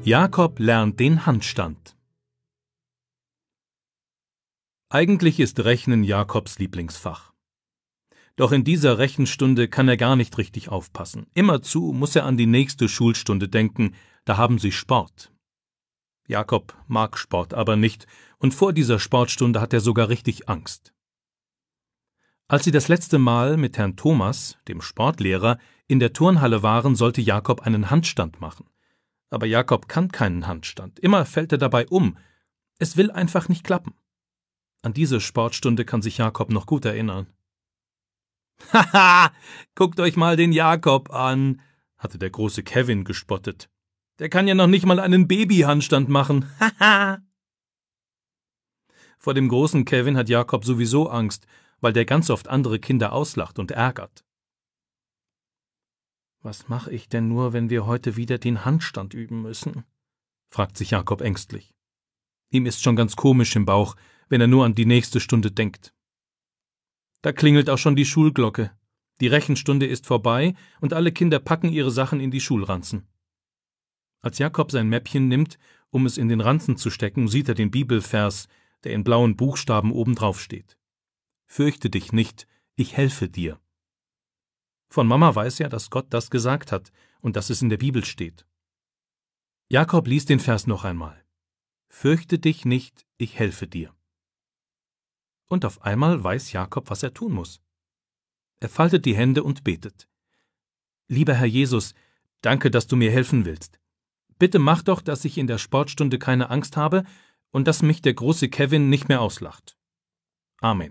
Jakob lernt den Handstand. Eigentlich ist Rechnen Jakobs Lieblingsfach. Doch in dieser Rechenstunde kann er gar nicht richtig aufpassen. Immerzu muss er an die nächste Schulstunde denken, da haben sie Sport. Jakob mag Sport aber nicht, und vor dieser Sportstunde hat er sogar richtig Angst. Als sie das letzte Mal mit Herrn Thomas, dem Sportlehrer, in der Turnhalle waren, sollte Jakob einen Handstand machen. Aber Jakob kann keinen Handstand. Immer fällt er dabei um. Es will einfach nicht klappen. An diese Sportstunde kann sich Jakob noch gut erinnern. »Haha, guckt euch mal den Jakob an«, hatte der große Kevin gespottet. »Der kann ja noch nicht mal einen Babyhandstand machen. Haha!« Vor dem großen Kevin hat Jakob sowieso Angst, weil der ganz oft andere Kinder auslacht und ärgert. »Was mache ich denn nur, wenn wir heute wieder den Handstand üben müssen?« fragt sich Jakob ängstlich. Ihm ist schon ganz komisch im Bauch, wenn er nur an die nächste Stunde denkt. Da klingelt auch schon die Schulglocke. Die Rechenstunde ist vorbei und alle Kinder packen ihre Sachen in die Schulranzen. Als Jakob sein Mäppchen nimmt, um es in den Ranzen zu stecken, sieht er den Bibelvers, der in blauen Buchstaben obendrauf steht. »Fürchte dich nicht, ich helfe dir.« Von Mama weiß er, dass Gott das gesagt hat und dass es in der Bibel steht. Jakob liest den Vers noch einmal. »Fürchte dich nicht, ich helfe dir.« Und auf einmal weiß Jakob, was er tun muss. Er faltet die Hände und betet. »Lieber Herr Jesus, danke, dass du mir helfen willst. Bitte mach doch, dass ich in der Sportstunde keine Angst habe und dass mich der große Kevin nicht mehr auslacht. Amen.«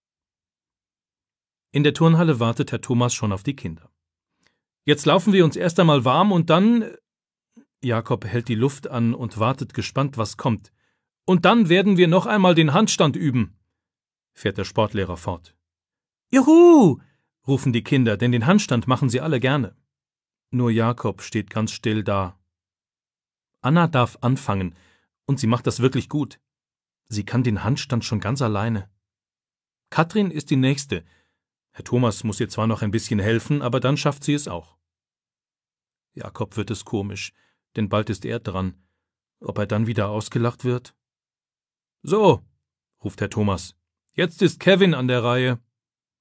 In der Turnhalle wartet Herr Thomas schon auf die Kinder. »Jetzt laufen wir uns erst einmal warm und dann...« Jakob hält die Luft an und wartet gespannt, was kommt. »Und dann werden wir noch einmal den Handstand üben«, fährt der Sportlehrer fort. »Juhu«, rufen die Kinder, denn den Handstand machen sie alle gerne. Nur Jakob steht ganz still da. Anna darf anfangen, und sie macht das wirklich gut. Sie kann den Handstand schon ganz alleine. Katrin ist die Nächste. Herr Thomas muss ihr zwar noch ein bisschen helfen, aber dann schafft sie es auch. Jakob wird es komisch, denn bald ist er dran. Ob er dann wieder ausgelacht wird? »So«, ruft Herr Thomas, »jetzt ist Kevin an der Reihe.«